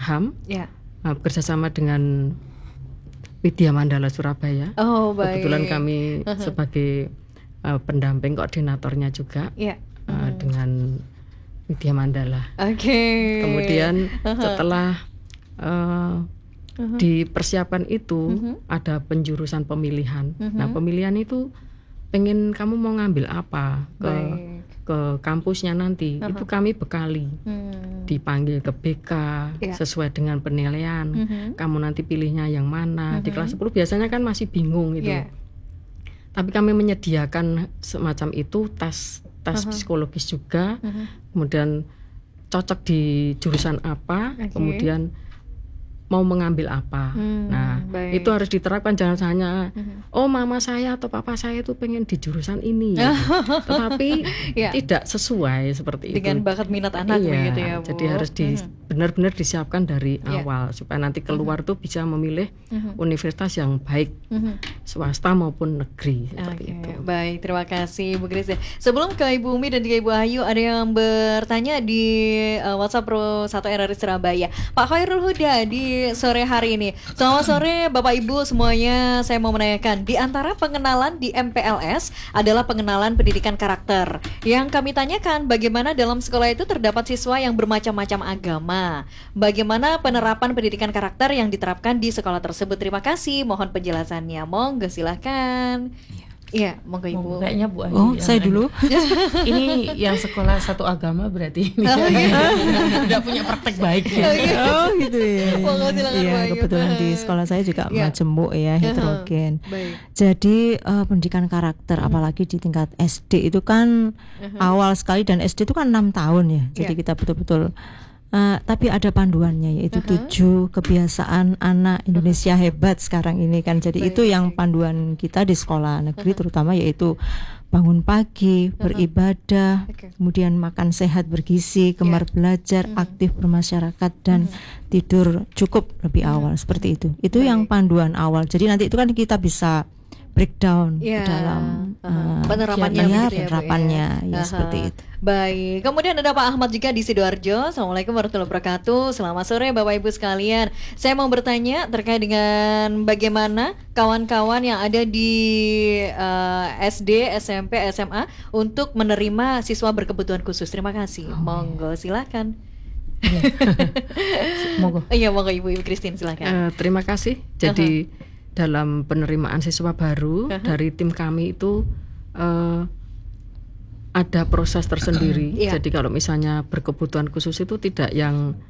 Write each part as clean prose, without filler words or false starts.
HAM, bekerjasama dengan Widya Mandala Surabaya. Kebetulan kami sebagai pendamping koordinatornya juga dengan Widya Mandala. Kemudian setelah dipersiapkan itu ada penjurusan pemilihan. Nah, pemilihan itu pengen kamu mau ngambil apa ke kampusnya nanti, itu kami bekali. Dipanggil ke BK sesuai dengan penilaian. Kamu nanti pilihnya yang mana. Di kelas 10 biasanya kan masih bingung itu. Tapi kami menyediakan semacam itu tes psikologis juga. Kemudian cocok di jurusan apa, kemudian mau mengambil apa. Nah, itu harus diterapkan, jangan hanya mama saya atau papa saya itu pengen di jurusan ini, tetapi tidak sesuai seperti dengan itu. bakat minat anak begitu ya, Bu. Jadi harus benar-benar disiapkan dari awal supaya nanti keluar tuh bisa memilih universitas yang baik, swasta maupun negeri seperti itu. Baik, terima kasih Bu Grace. Sebelum ke Ibu Umi dan juga Ibu Ayu, ada yang bertanya di WhatsApp Pro 1 RRI Surabaya. Pak Khairul Huda di sore hari ini. Selamat sore Bapak Ibu semuanya. Saya mau menanyakan, di antara pengenalan di MPLS adalah pengenalan pendidikan karakter. Yang kami tanyakan, bagaimana dalam sekolah itu terdapat siswa yang bermacam-macam agama? Bagaimana penerapan pendidikan karakter yang diterapkan di sekolah tersebut? Terima kasih. Mohon penjelasannya. Monggo silahkan. Iya, monggo Ibu. Kayaknya Bu Ayu. Saya dulu. Ini yang sekolah satu agama berarti ini. Tidak punya praktek baik. Gitu ya. Monggo silakan Bu Ayu. Kebetulan di sekolah saya juga majemuk ya, heterogen. Jadi pendidikan karakter apalagi di tingkat SD itu kan awal sekali, dan SD itu kan 6 tahun ya. Jadi kita betul-betul tapi ada panduannya, yaitu 7 kebiasaan anak Indonesia hebat sekarang ini kan. Jadi itu yang panduan kita di sekolah negeri terutama, yaitu bangun pagi, beribadah, kemudian makan sehat bergizi, gemar belajar, aktif bermasyarakat, dan tidur cukup lebih awal, seperti itu. Itu yang panduan awal. Jadi nanti itu kan kita bisa breakdown ke dalam penerapannya, ya seperti itu. Baik, kemudian ada Pak Ahmad juga di Sidoarjo. Assalamualaikum warahmatullahi wabarakatuh. Selamat sore Bapak Ibu sekalian. Saya mau bertanya terkait dengan bagaimana kawan-kawan yang ada di SD, SMP, SMA untuk menerima siswa berkebutuhan khusus. Terima kasih. Monggo silakan. Monggo. Iya, monggo Ibu Christine silakan. Terima kasih. Jadi dalam penerimaan siswa baru dari tim kami itu ada proses tersendiri. Jadi kalau misalnya berkebutuhan khusus itu tidak yang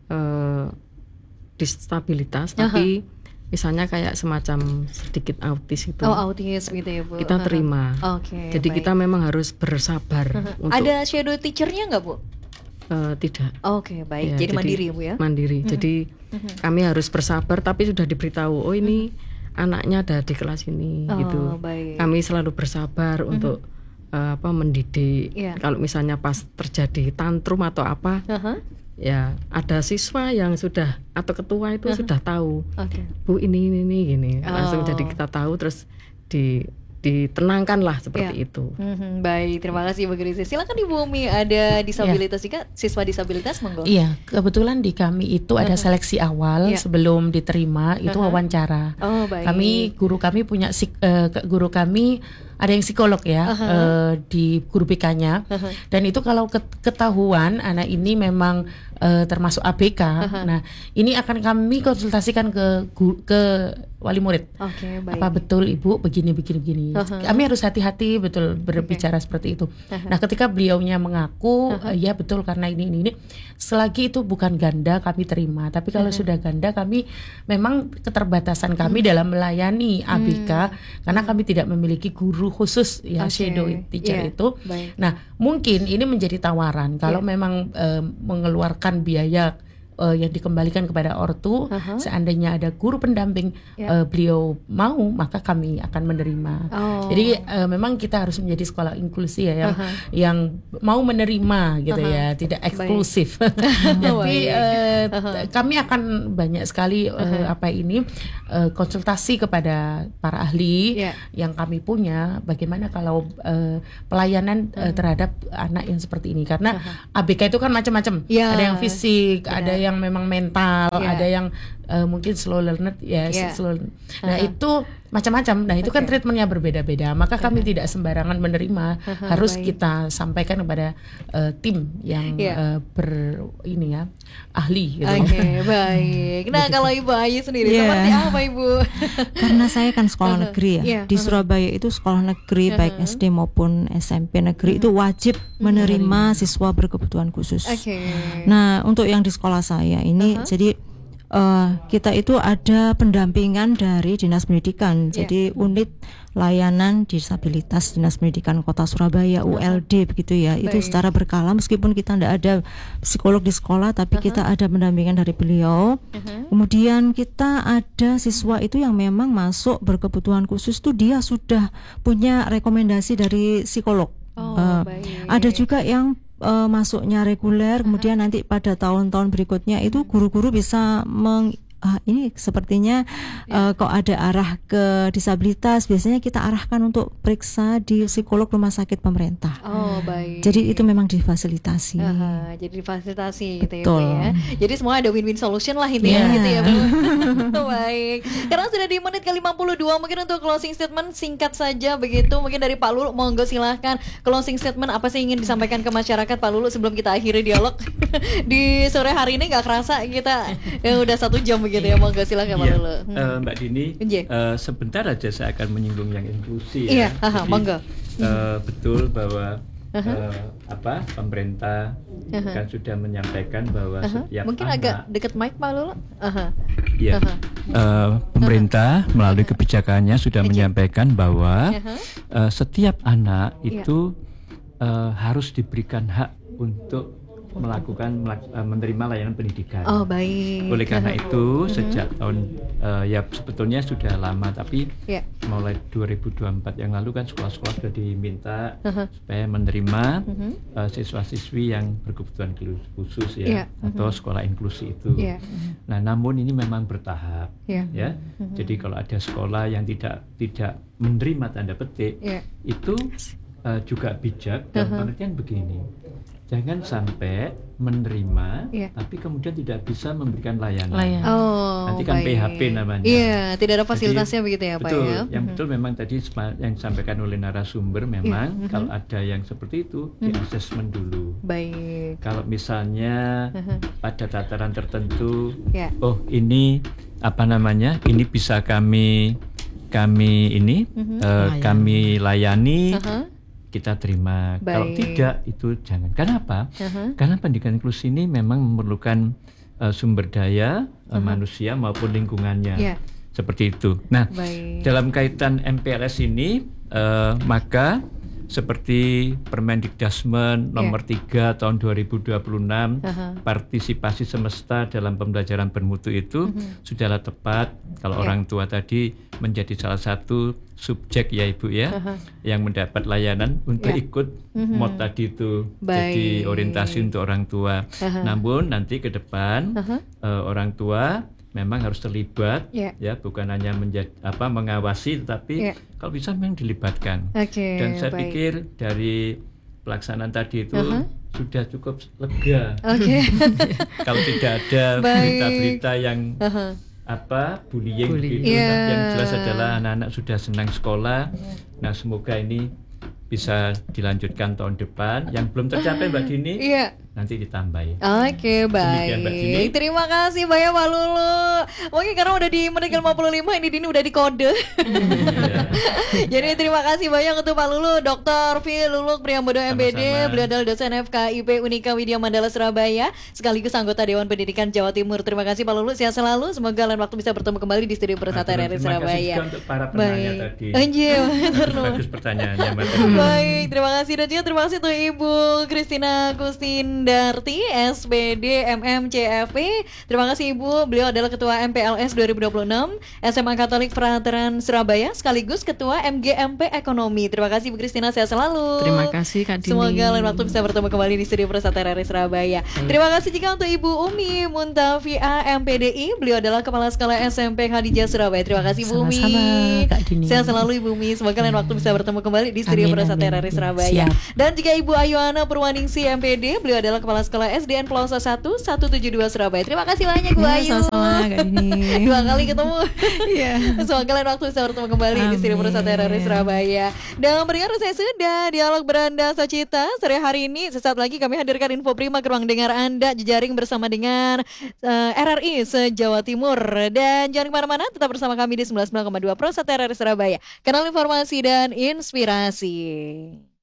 disabilitas, tapi misalnya kayak semacam sedikit autis itu. Autis gitu ya Bu. Kita terima. Jadi kita memang harus bersabar. Untuk ada shadow teachernya nggak Bu? Tidak. Baik. Jadi mandiri ya Bu ya? Mandiri. Jadi kami harus bersabar, tapi sudah diberitahu, ini anaknya ada di kelas ini gitu. Kami selalu bersabar untuk mendidik. Kalau misalnya pas terjadi tantrum atau apa, ya ada siswa yang sudah atau ketua itu sudah tahu. Bu ini gini. Langsung jadi kita tahu, terus ditenangkan lah seperti itu. Baik, terima kasih Bu Grace. Silakan Ibu Umi, ada disabilitas juga, siswa disabilitas monggo. Iya, kebetulan di kami itu ada seleksi awal sebelum diterima, itu wawancara. Kami guru kami punya guru kami ada yang psikolog ya, di guru BK-nya. Dan itu kalau ketahuan anak ini memang termasuk ABK, nah ini akan kami konsultasikan ke wali murid. Apa betul Ibu begini. Kami harus hati-hati betul berbicara seperti itu. Nah, ketika beliaunya mengaku ya betul karena ini, selagi itu bukan ganda kami terima. Tapi kalau sudah ganda, kami memang keterbatasan kami dalam melayani ABK karena kami tidak memiliki guru khusus ya, shadow teacher itu. Nah, mungkin ini menjadi tawaran kalau memang mengeluarkan biaya yang dikembalikan kepada ortu, seandainya ada guru pendamping beliau mau, maka kami akan menerima. Jadi memang kita harus menjadi sekolah inklusi ya, yang mau menerima gitu ya, tidak eksklusif. Jadi kami akan banyak sekali konsultasi kepada para ahli yang kami punya, bagaimana kalau pelayanan terhadap anak yang seperti ini, karena ABK itu kan macam-macam, ada yang fisik, ada yang yang memang mental, ada yang mungkin slow learner slow. Nah, itu macam-macam. Nah, itu kan treatmentnya berbeda-beda. Maka kami tidak sembarangan menerima, harus kita sampaikan kepada tim yang ahli gitu. Baik. Nah, kalau Ibu Ayu sendiri seperti apa, Ibu? Karena saya kan sekolah negeri ya. Di Surabaya itu sekolah negeri baik SD maupun SMP negeri itu wajib menerima siswa berkebutuhan khusus. Nah, untuk yang di sekolah saya ini jadi kita itu ada pendampingan dari Dinas Pendidikan. Jadi unit layanan disabilitas Dinas Pendidikan Kota Surabaya, ULD begitu ya. Itu secara berkala, meskipun kita tidak ada psikolog di sekolah, tapi kita ada pendampingan dari beliau. Kemudian kita ada siswa itu yang memang masuk berkebutuhan khusus tuh dia sudah punya rekomendasi dari psikolog. Ada juga yang masuknya reguler, kemudian nanti pada tahun-tahun berikutnya itu guru-guru bisa ini sepertinya kok ada arah ke disabilitas, biasanya kita arahkan untuk periksa di psikolog rumah sakit pemerintah. Jadi itu memang difasilitasi. Jadi difasilitasi gitu ya. Jadi semua ada win-win solution lah intinya gitu ya. Baik. Karena sudah di menit ke-52, mungkin untuk closing statement singkat saja begitu. Mungkin dari Pak Lulu, monggo silahkan closing statement apa sih ingin disampaikan ke masyarakat Pak Lulu sebelum kita akhiri dialog di sore hari ini. Gak kerasa kita udah 1 jam gitu ya, monggo silakan Pak Lulu. Mbak Dini, sebentar aja saya akan menyinggung yang inklusi ya. Jadi, monggo. Betul bahwa pemerintah kan sudah menyampaikan bahwa setiap mungkin anak, agak dekat mic Pak Lulu. Pemerintah melalui kebijakannya sudah menyampaikan bahwa setiap anak itu harus diberikan hak untuk menerima layanan pendidikan. Baik. Oleh karena itu sejak tahun sebetulnya sudah lama, tapi mulai 2024 yang lalu kan sekolah-sekolah sudah diminta supaya menerima siswa-siswi yang berkebutuhan khusus atau sekolah inklusi itu. Nah, namun ini memang bertahap ya. Jadi kalau ada sekolah yang tidak menerima tanda petik itu juga bijak dalam pengertian begini. Jangan sampai menerima tapi kemudian tidak bisa memberikan layanan. Nanti kan PHP namanya. Tidak ada fasilitasnya. Jadi, begitu ya Pak ya. Yang betul memang tadi yang disampaikan oleh narasumber memang kalau ada yang seperti itu di assessment dulu. Baik. Kalau misalnya pada tataran tertentu, ini ini bisa kami layani. Kita terima. Kalau tidak itu jangan. Kenapa? Karena pendidikan inklusi ini memang memerlukan sumber daya manusia maupun lingkungannya. Seperti itu. Nah, dalam kaitan MPLS ini maka seperti Permendikdasmen nomor 3 tahun 2026 partisipasi semesta dalam pembelajaran bermutu itu sudahlah tepat kalau orang tua tadi menjadi salah satu subjek ya Ibu ya yang mendapat layanan untuk ikut mod tadi itu. Jadi orientasi untuk orang tua. Namun nanti ke depan orang tua memang harus terlibat ya, bukan hanya mengawasi, tetapi kalau bisa memang dilibatkan. Dan saya pikir dari pelaksanaan tadi itu sudah cukup lega. Kalau tidak ada berita-berita yang bullying gitu, yang jelas adalah anak-anak sudah senang sekolah. Nah, semoga ini bisa dilanjutkan tahun depan. Yang belum tercapai Mbak Dini nanti ditambahin. Baik. Terima kasih banyak Pak Lulu. Mungkin karena udah di menit 55 ini Dini udah di kode. Jadi terima kasih banyak untuk Pak Lulu, Dr. V. Luluk Priambodo MPD. Beliau adalah dosen FKIP Unika Widya Mandala Surabaya, sekaligus anggota Dewan Pendidikan Jawa Timur. Terima kasih Pak Lulu, sehat selalu. Semoga lain waktu bisa bertemu kembali di studio Persata RRI Surabaya. Terima kasih juga untuk para penanya tadi. Bagus pertanyaannya. Baik, terima kasih. Dan juga terima kasih untuk Ibu Christina Kustindarti, SPD MMCFP. Terima kasih Ibu, beliau adalah Ketua MPLS 2026 SMA Katolik Veteran Surabaya, sekaligus Ketua MGMP Ekonomi. Terima kasih Bu Christina, sehat selalu. Terima kasih Kak Dini. Semoga lain waktu bisa bertemu kembali di studio Persata RRI Surabaya. Terima kasih juga untuk Ibu Umi Muntafia MPDI, beliau adalah Kepala Sekolah SMP Khadijah Surabaya. Terima kasih Bu Umi. Kak Dini. Sehat selalu Ibu Umi, semoga lain waktu bisa bertemu kembali di studio Persata RRI Surabaya. Dan juga Ibu Ayuana Purwaningsi MPD, beliau adalah adalah Kepala Sekolah SDN Plaza 1 172 Surabaya. Terima kasih banyak Bu Ayu. Sama-sama Kak Dini. 2 kali ketemu. Iya. Semoga kalian waktu bisa bertemu kembali di Studio Perusahaan RRI Surabaya. Dan berikan saya sudah dialog beranda Socita sore hari ini. Sesaat lagi kami hadirkan info prima ke ruang dengar Anda jejaring bersama dengan RRI se-Jawa Timur. Dan jangan kemana-mana, tetap bersama kami di 99,2 Pro 1 RRI Surabaya, kanal informasi dan inspirasi.